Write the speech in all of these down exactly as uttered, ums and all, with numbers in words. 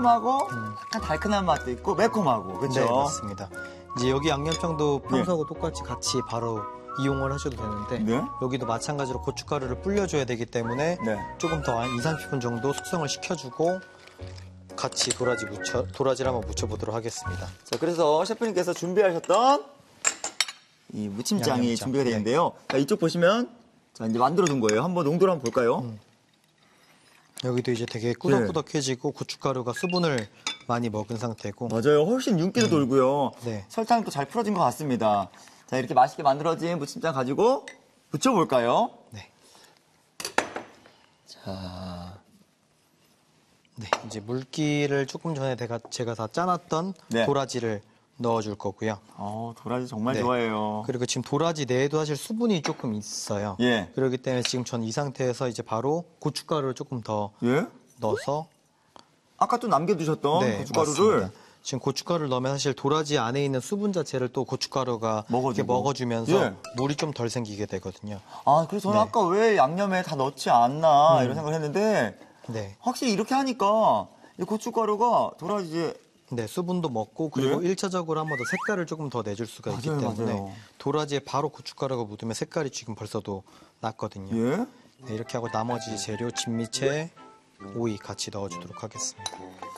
짭조름하고 음. 약간 달큰한 맛도 있고 매콤하고 그렇죠? 네, 맞습니다. 이제 여기 양념장도 평소하고 네. 똑같이 같이 바로 이용을 하셔도 되는데 네? 여기도 마찬가지로 고춧가루를 불려줘야 되기 때문에 네. 조금 더 한 이삼십 분 정도 숙성을 시켜주고 같이 도라지 무쳐, 도라지를 한번 무쳐보도록 하겠습니다. 자, 그래서 셰프님께서 준비하셨던 이 무침장이 양념장. 준비가 되어 있는데요. 네. 자, 이쪽 보시면 자, 이제 만들어둔 거예요. 한번 농도를 한번 볼까요? 음. 여기도 이제 되게 꾸덕꾸덕해지고 네. 고춧가루가 수분을 많이 먹은 상태고 맞아요. 훨씬 윤기도 음. 돌고요. 네. 설탕도 잘 풀어진 것 같습니다. 자, 이렇게 맛있게 만들어진 무침장 가지고 무쳐볼까요? 네. 자, 네, 이제 물기를 조금 전에 제가, 제가 다 짜놨던 네. 도라지를 넣어줄 거고요. 어, 도라지 정말 네. 좋아해요. 그리고 지금 도라지 내에도 사실 수분이 조금 있어요. 예. 그렇기 때문에 지금 전 이 상태에서 이제 바로 고춧가루를 조금 더 예? 넣어서 아까 또 남겨두셨던 네, 고춧가루를 맞습니다. 지금 고춧가루를 넣으면 사실 도라지 안에 있는 수분 자체를 또 고춧가루가 이렇게 먹어주면서 예. 물이 좀 덜 생기게 되거든요. 아, 그래서 저는 네. 아까 왜 양념에 다 넣지 않나 음. 이런 생각을 했는데 네. 확실히 이렇게 하니까 이 고춧가루가 도라지에 네, 수분도 먹고 그리고 예? 일 차적으로 한 번 더 색깔을 조금 더 내줄 수가 있기 맞아요, 때문에 맞아요. 도라지에 바로 고춧가루가 묻으면 색깔이 지금 벌써도 났거든요. 예? 네, 이렇게 하고 나머지 재료 진미채, 오이 같이 넣어주도록 하겠습니다.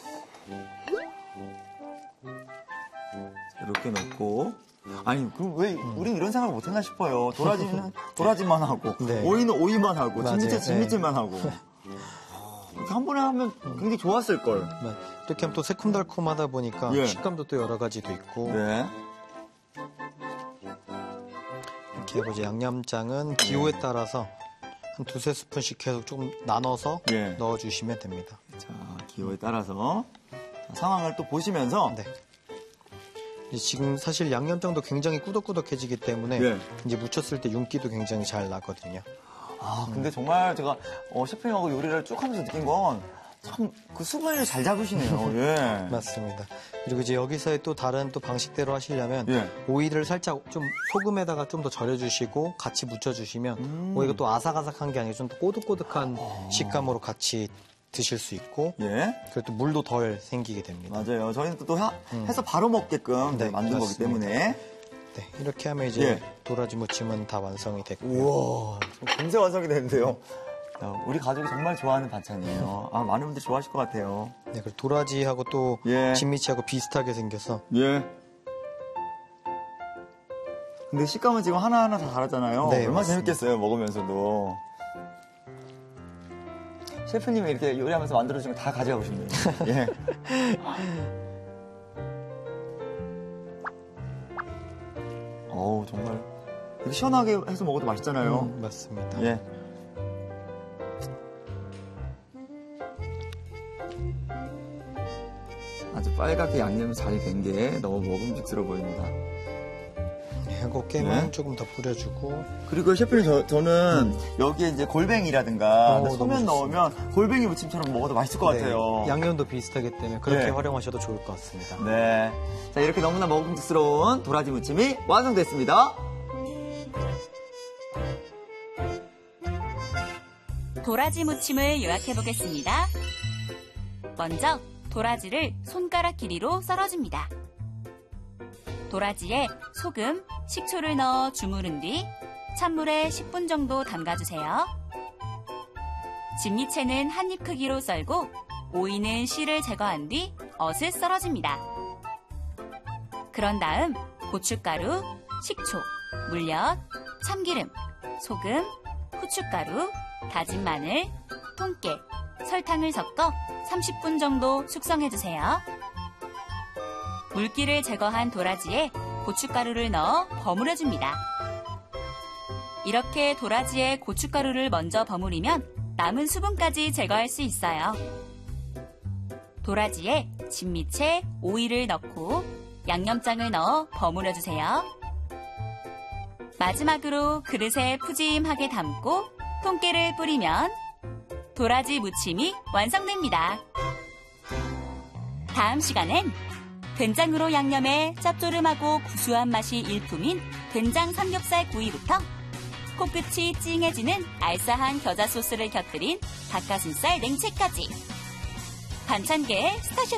이렇게 넣고 아니 그럼 왜 음. 우린 이런 생각을 못했나 싶어요. 도라지는 도라지만 하고 네. 오이는 오이만 하고 진미채 진미채만 네. 하고 이렇게 한 번에 하면 굉장히 좋았을 걸. 네. 이렇게 하면 또 새콤달콤하다 보니까 예. 식감도 또 여러 가지도 있고 네. 이렇게 하고 이제 양념장은 기호에 따라서 한 두세 스푼씩 계속 조금 나눠서 예. 넣어주시면 됩니다. 자, 기호에 따라서 상황을 또 보시면서 네. 지금 사실 양념장도 굉장히 꾸덕꾸덕해지기 때문에 예. 이제 무쳤을 때 윤기도 굉장히 잘 나거든요. 아, 근데 음. 정말 제가 어, 셰프님하고 요리를 쭉 하면서 느낀 건 참 그 수분을 잘 잡으시네요. 예. 맞습니다. 그리고 이제 여기서의 또 다른 또 방식대로 하시려면 예. 오이를 살짝 좀 소금에다가 좀 더 절여주시고 같이 무쳐주시면 음. 오이가 또 아삭아삭한 게 아니라 좀 더 꼬득꼬득한 어. 식감으로 같이 드실 수 있고 예? 그리고 또 물도 덜 생기게 됩니다. 맞아요. 저희는 또 하, 음. 해서 바로 먹게끔 네, 만든 맞습니다. 거기 때문에 네, 이렇게 하면 이제 예. 도라지 무침은 다 완성이 됐고요. 우와, 금세 완성이 되는데요. 음. 우리 가족이 정말 좋아하는 반찬이에요. 아, 많은 분들이 좋아하실 것 같아요. 네, 그리고 도라지하고 또 예. 진미채하고 비슷하게 생겨서 예. 근데 식감은 지금 하나하나 다 다르잖아요. 네, 얼마나 맞습니다. 재밌겠어요, 먹으면서도. 셰프님이 이렇게 요리하면서 만들어주신 거 다 가져가고 싶네요. 예. 어우, 정말. 이렇게 시원하게 해서 먹어도 맛있잖아요. 음, 맞습니다. 예. 아주 빨갛게 양념이 잘 된 게 너무 먹음직스러워 보입니다. 하고 깨면 네? 조금 더 뿌려주고. 그리고 셰프님 저, 저는 음. 여기에 이제 골뱅이라든가 어, 소면 넣으면 골뱅이 무침처럼 먹어도 맛있을 것 네. 같아요. 양념도 비슷하기 때문에 그렇게 네. 활용하셔도 좋을 것 같습니다. 네. 자, 이렇게 너무나 먹음직스러운 도라지 무침이 완성됐습니다. 도라지 무침을 요약해 보겠습니다. 먼저 도라지를 손가락 길이로 썰어줍니다. 도라지에 소금, 식초를 넣어 주무른 뒤 찬물에 십 분 정도 담가주세요. 진미채는 한입 크기로 썰고 오이는 씨를 제거한 뒤 어슷 썰어줍니다. 그런 다음 고춧가루, 식초, 물엿, 참기름, 소금, 후춧가루, 다진 마늘, 통깨, 설탕을 섞어 삼십 분 정도 숙성해주세요. 물기를 제거한 도라지에 고춧가루를 넣어 버무려줍니다. 이렇게 도라지에 고춧가루를 먼저 버무리면 남은 수분까지 제거할 수 있어요. 도라지에 진미채, 오이를 넣고 양념장을 넣어 버무려주세요. 마지막으로 그릇에 푸짐하게 담고 통깨를 뿌리면 도라지 무침이 완성됩니다. 다음 시간엔 된장으로 양념해 짭조름하고 구수한 맛이 일품인 된장 삼겹살 구이부터 코끝이 찡해지는 알싸한 겨자 소스를 곁들인 닭가슴살 냉채까지 반찬계의 스타셰프